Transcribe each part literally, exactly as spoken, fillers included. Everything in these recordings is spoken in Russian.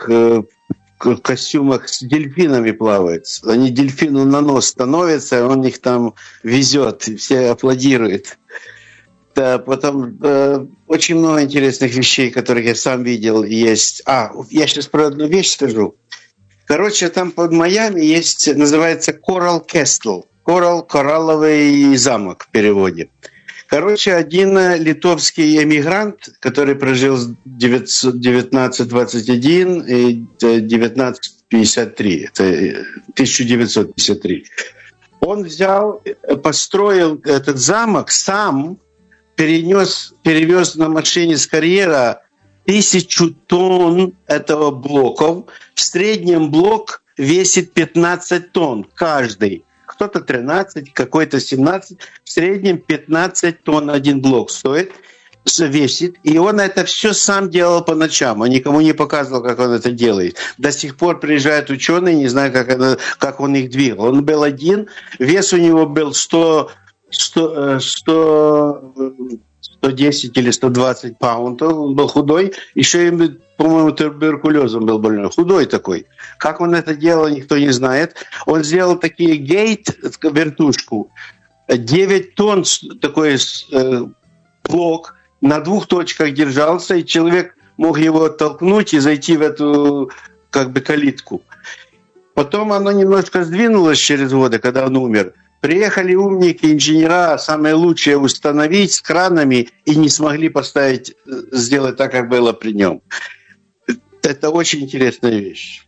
этих э, костюмах с дельфинами плавают. Они дельфину на нос становятся, он их там везет, и все аплодируют. Да, потом э, очень много интересных вещей, которых я сам видел, есть. А, я сейчас про одну вещь скажу. Короче, там под Майами есть, называется Coral Castle. Coral, коралловый замок в переводе. Короче, один литовский эмигрант, который прожил с девятнадцать двадцать один и девятнадцать пятьдесят три, это тысяча девятьсот пятьдесят три, он взял, построил этот замок сам, перенес, перевез на машине с карьера тысячу тонн этого блоков. В среднем блок весит пятнадцать тонн каждый. Кто-то тринадцать, какой-то семнадцать. В среднем пятнадцать тонн один блок стоит, весит. И он это все сам делал по ночам. Он никому не показывал, как он это делает. До сих пор приезжают ученые, не знаю, как, это, как он их двигал. Он был один, вес у него был сто, сто, сто, сто десять или сто двадцать паунтов. Он был худой. Еще и, по-моему, туберкулезом был больной. Худой такой. Как он это делал, никто не знает. Он сделал такие гейт, вертушку, девять тонн такой э, блок, на двух точках держался, и человек мог его оттолкнуть и зайти в эту как бы калитку. Потом оно немножко сдвинулось через воды, когда он умер. Приехали умники, инженера, самые лучшие, установить с кранами, и не смогли поставить, сделать так, как было при нем. Это очень интересная вещь.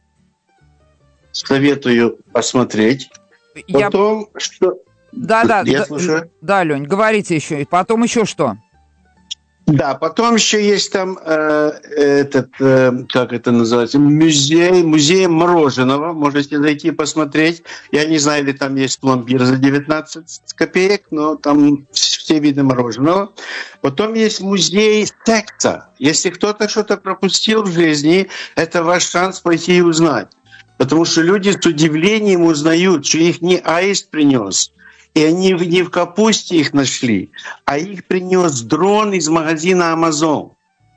Советую посмотреть. Потом, Я... что... Да, да, Я да, слушаю. Да, Лёнь, говорите еще. И потом еще что? Да, потом еще есть там э, этот, э, как это называется, музей, музей мороженого. Можете зайти посмотреть. Я не знаю, или там есть пломбир за девятнадцать копеек, но там все виды мороженого. Потом есть музей секса. Если кто-то что-то пропустил в жизни, это ваш шанс пойти и узнать. Потому что люди с удивлением узнают, что их не аист принес. И они не в капусте их нашли, а их принес дрон из магазина Amazon.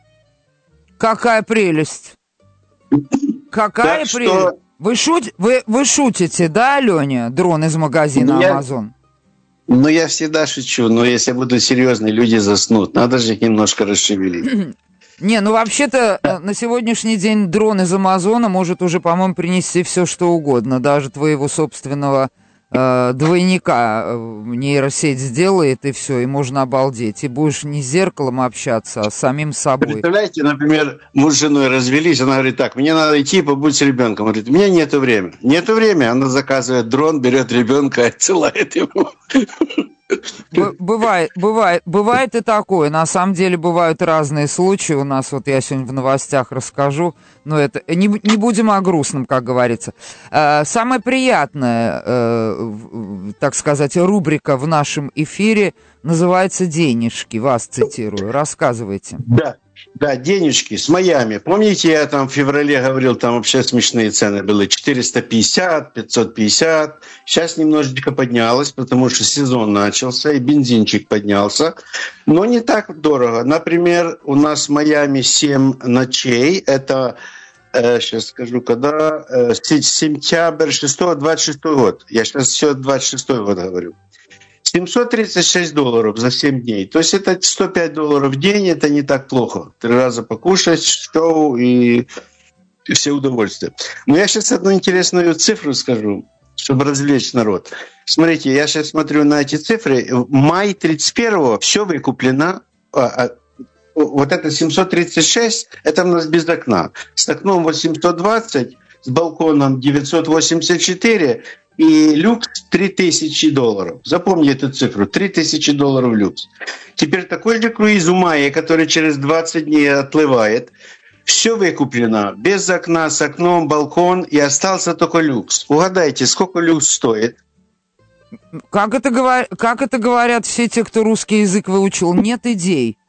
Какая прелесть! Какая Так прелесть! что... Вы, шут... вы, вы шутите, да, Лёня? Дрон из магазина я... Amazon. Ну, я всегда шучу, но если я буду серьезный, люди заснут. Надо же их немножко расшевелить. Не, ну вообще-то на сегодняшний день дрон из Амазона может уже, по-моему, принести все что угодно, даже твоего собственного э, двойника нейросеть сделает, и все, и можно обалдеть. И будешь не с зеркалом общаться, а с самим собой. Представляете, например, муж с женой развелись, она говорит, так, мне надо идти побудь с ребенком. Он говорит, у меня нету времени. Нету времени, она заказывает дрон, берет ребенка и отсылает ему. Бывает, бывает, бывает и такое. На самом деле бывают разные случаи. У нас, вот я сегодня в новостях расскажу, но это не, не будем о грустном, как говорится. Самая приятная, так сказать, рубрика в нашем эфире называется «Денежки». Вас цитирую. Рассказывайте. Да. Да, денежки с Майами. Помните, я там в феврале говорил, там вообще смешные цены были. четыреста пятьдесят, пятьсот пятьдесят. Сейчас немножечко поднялось, потому что сезон начался, и бензинчик поднялся. Но не так дорого. Например, у нас в Майами семь ночей. Это, э, сейчас скажу, когда... Э, сентябрь шестого, двадцать шестой год. Я сейчас все двадцать шестой год говорю. семьсот тридцать шесть долларов за семь дней. То есть это сто пять долларов в день, это не так плохо. Три раза покушать, шоу и, и все удовольствия. Но я сейчас одну интересную цифру скажу, чтобы развлечь народ. Смотрите, я сейчас смотрю на эти цифры. В мае тридцать первого все выкуплено. А, а, вот это семьсот тридцать шесть, это у нас без окна. С окном восемьсот двадцать, с балконом девятьсот восемьдесят четыре, и люкс три тысячи долларов. Запомни эту цифру. три тысячи долларов люкс. Теперь такой же круиз у Майи, который через двадцать дней отплывает. Все выкуплено. Без окна, с окном, балкон. И остался только люкс. Угадайте, сколько люкс стоит? Как это, говор... как это говорят все те, кто русский язык выучил? Нет идей.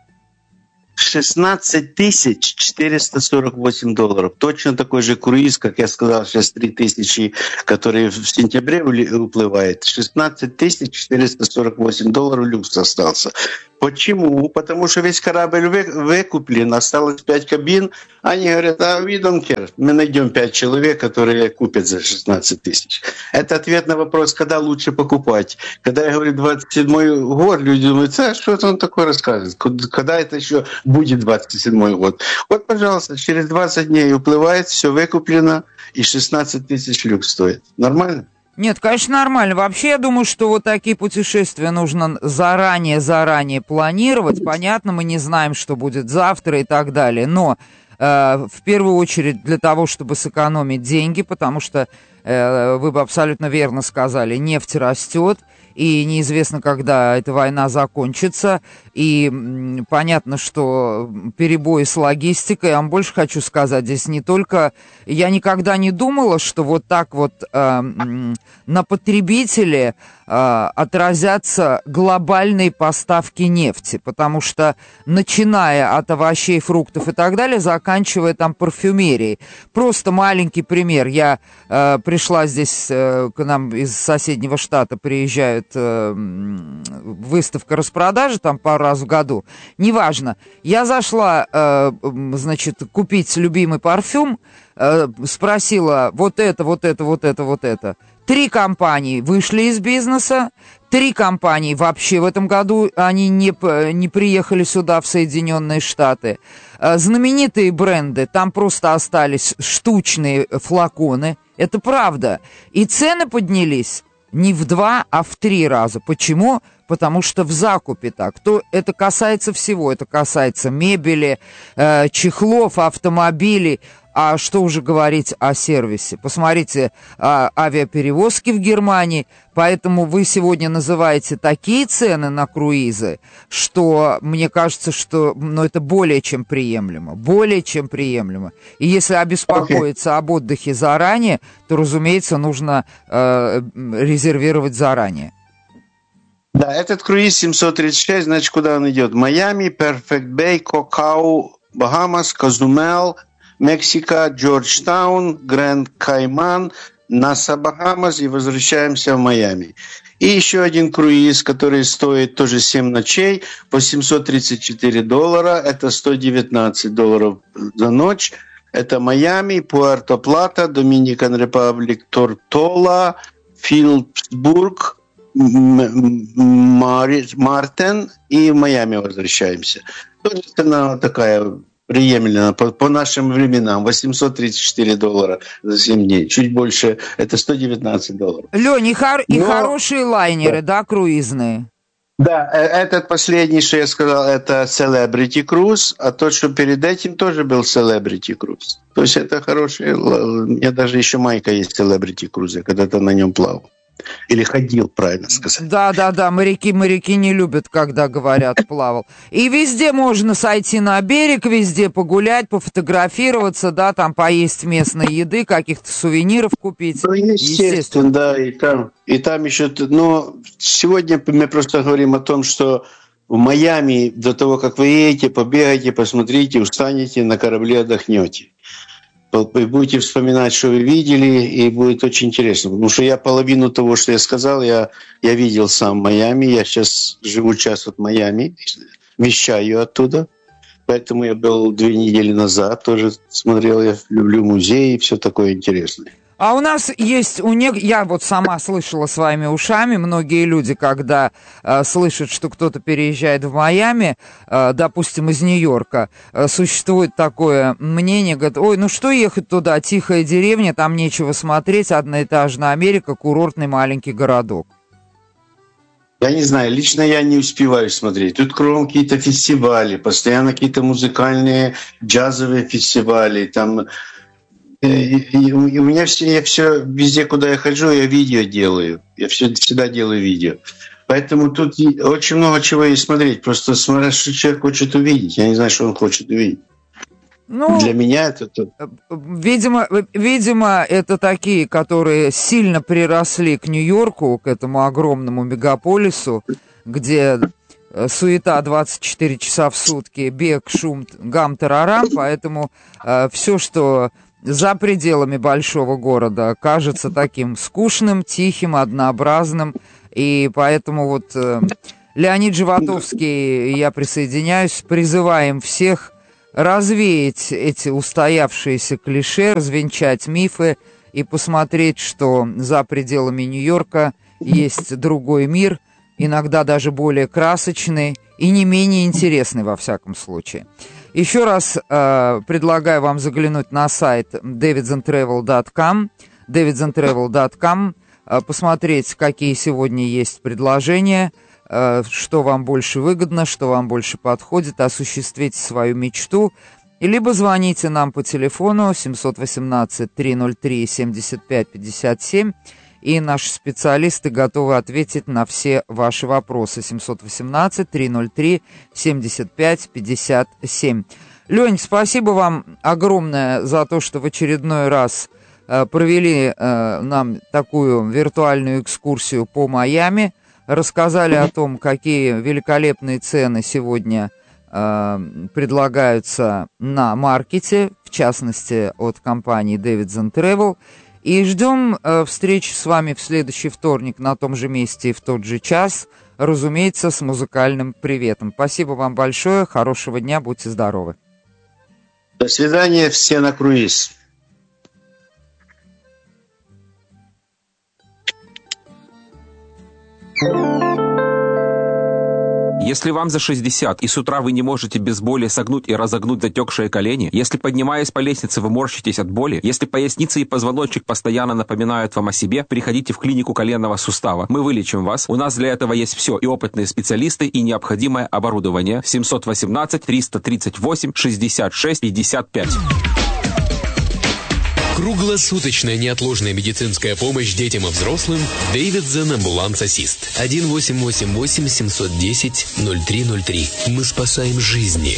шестнадцать тысяч четыреста сорок восемь долларов. Точно такой же круиз, как я сказал, сейчас три тысячи, который в сентябре уплывает. шестнадцать тысяч четыреста сорок восемь долларов люкс остался. Почему? Потому что весь корабль вы, выкуплен, осталось пять кабин. Они говорят, а we don't care. Мы найдем пять человек, которые купят за шестнадцать тысяч. Это ответ на вопрос, когда лучше покупать. Когда я говорю двадцать седьмой год, люди думают, а что это он такое рассказывает? Когда это еще будет двадцать седьмой год? Вот, пожалуйста, через двадцать дней уплывает, все выкуплено, и шестнадцать тысяч люкс стоит. Нормально? Нет, конечно, нормально. Вообще, я думаю, что вот такие путешествия нужно заранее-заранее планировать. Понятно, мы не знаем, что будет завтра и так далее, но э, в первую очередь для того, чтобы сэкономить деньги, потому что, э, вы бы абсолютно верно сказали, нефть растет, и неизвестно, когда эта война закончится, и м, понятно, что перебои с логистикой, я вам больше хочу сказать, здесь не только... Я никогда не думала, что вот так вот э, м, на потребителе э, отразятся глобальные поставки нефти, потому что, начиная от овощей, фруктов и так далее, заканчивая там парфюмерией. Просто маленький пример. Я э, пришла здесь, э, к нам из соседнего штата приезжают выставка распродажи, там пару раз в году, неважно. Я зашла, э, значит, купить любимый парфюм, э, спросила вот это, вот это, вот это, вот это. Три компании вышли из бизнеса, три компании вообще в этом году, они не, не приехали сюда, в Соединенные Штаты. Э, знаменитые бренды, там просто остались штучные флаконы, это правда. И цены поднялись не в два, а в три раза. Почему? Потому что в закупе так. То это касается всего. Это касается мебели, э, чехлов, автомобилей. А что уже говорить о сервисе? Посмотрите, а, авиаперевозки в Германии. Поэтому вы сегодня называете такие цены на круизы, что мне кажется, что ну, это более чем приемлемо. Более чем приемлемо. И если обеспокоиться okay. об отдыхе заранее, то, разумеется, нужно э, резервировать заранее. Да, этот круиз семьсот тридцать шесть, значит, куда он идет? Майами, Perfect Bay, Кокау, Багамас, Козумел, Мексика, Джорджтаун, Гранд Кайман, Наса, Багамас, и возвращаемся в Майами. И еще один круиз, который стоит тоже семь ночей, по семьсот тридцать четыре доллара, это сто девятнадцать долларов за ночь. Это Майами, Пуэрто-Плата, Доминикан Репаблик, Тортола, Филдсбург, Мартин, и в Майами возвращаемся. Тоже цена такая приемлемо по, по нашим временам. восемьсот тридцать четыре доллара за семь дней. Чуть больше, это сто девятнадцать долларов. Лёнь, и, хор- Но... и хорошие лайнеры, да, круизные? Да, этот последний, что я сказал, это Celebrity Cruise, а тот, что перед этим, тоже был Celebrity Cruise. То есть это хороший... У меня даже еще майка есть Celebrity Cruise, я когда-то на нем плавал. Или ходил, правильно сказать. Да, да, да, моряки, моряки не любят, когда говорят плавал. И везде можно сойти на берег, везде погулять, пофотографироваться, да, там поесть местной еды, каких-то сувениров купить. Ну, естественно, естественно, да, и там, и там еще... Но сегодня мы просто говорим о том, что в Майами до того, как вы едете, побегаете, посмотрите, устанете, на корабле отдохнете. Вы будете вспоминать, что вы видели, и будет очень интересно. Потому что я половину того, что я сказал, я, я видел сам в Майами. Я сейчас живу час от Майами, вещаю оттуда. Поэтому я был две недели назад, тоже смотрел. Я люблю музеи и все такое интересное. А у нас есть, у не... я вот сама слышала своими ушами, многие люди, когда э, слышат, что кто-то переезжает в Майами, э, допустим, из Нью-Йорка, э, существует такое мнение, говорят, ой, ну что ехать туда, тихая деревня, там нечего смотреть, одноэтажная Америка, курортный маленький городок. Я не знаю, лично я не успеваю смотреть. Тут кругом какие-то фестивали, постоянно какие-то музыкальные, джазовые фестивали, там... И, и у меня все, я все, везде, куда я хожу, я видео делаю. Я все, всегда делаю видео. Поэтому тут очень много чего есть смотреть. Просто смотря, что человек хочет увидеть. Я не знаю, что он хочет увидеть. Ну, для меня это... Видимо, видимо, это такие, которые сильно приросли к Нью-Йорку, к этому огромному мегаполису, где... суета двадцать четыре часа в сутки, бег, шум, гам-тарарам, поэтому э, все, что за пределами большого города, кажется таким скучным, тихим, однообразным, и поэтому вот э, Леонид Животовский, я присоединяюсь, призываем всех развеять эти устоявшиеся клише, развенчать мифы и посмотреть, что за пределами Нью-Йорка есть другой мир, иногда даже более красочный и не менее интересный во всяком случае. Еще раз э, предлагаю вам заглянуть на сайт дэвидсон трэвел точка ком, дэвидсон трэвел точка ком, э, посмотреть, какие сегодня есть предложения, э, что вам больше выгодно, что вам больше подходит, осуществить свою мечту. И либо звоните нам по телефону семь один восемь три ноль три семь пять пять семь, и наши специалисты готовы ответить на все ваши вопросы. семь один восемь три ноль три семь пять пять семь. Лень, спасибо вам огромное за то, что в очередной раз э, провели э, нам такую виртуальную экскурсию по Майами, рассказали о том, какие великолепные цены сегодня э, предлагаются на маркете, в частности от компании Davidson Travel. И ждем э, встречи с вами в следующий вторник на том же месте и в тот же час, разумеется, с музыкальным приветом. Спасибо вам большое, хорошего дня, будьте здоровы. До свидания, все на круиз. Если вам за шестьдесят, и с утра вы не можете без боли согнуть и разогнуть затекшие колени, если, поднимаясь по лестнице, вы морщитесь от боли, если поясница и позвоночник постоянно напоминают вам о себе, приходите в клинику коленного сустава. Мы вылечим вас. У нас для этого есть все, и опытные специалисты, и необходимое оборудование. семь один восемь три три восемь шестьдесят шесть пятьдесят пять. Круглосуточная неотложная медицинская помощь детям и взрослым. Davidson Ambulance Assist. один восемь восемь восемь семь один ноль ноль три ноль три. Мы спасаем жизни.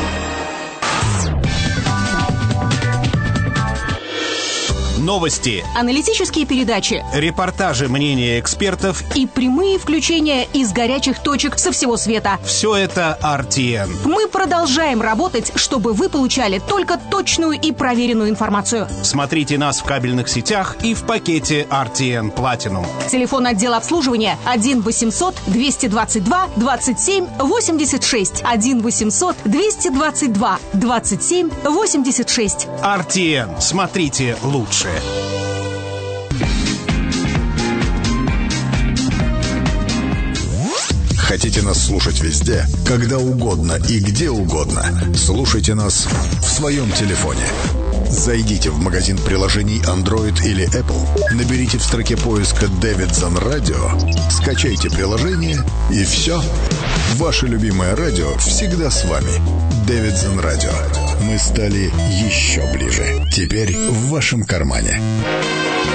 Новости, аналитические передачи, репортажи, мнения экспертов и прямые включения из горячих точек со всего света. Все это ар ти эн. Мы продолжаем работать, чтобы вы получали только точную и проверенную информацию. Смотрите нас в кабельных сетях и в пакете ар ти эн Platinum. Телефон отдела обслуживания один восемьсот двести двадцать два двадцать семь восемьдесят шесть. один восемьсот двести двадцать два двадцать семь восемьдесят шесть. ар ти эн. Смотрите лучше. Хотите нас слушать везде, когда угодно и где угодно? Слушайте нас в своем телефоне. Зайдите в магазин приложений Android или Apple, наберите в строке поиска Davidson Radio, скачайте приложение и все. Ваше любимое радио всегда с вами. Davidson Radio. Мы стали еще ближе. Теперь в вашем кармане.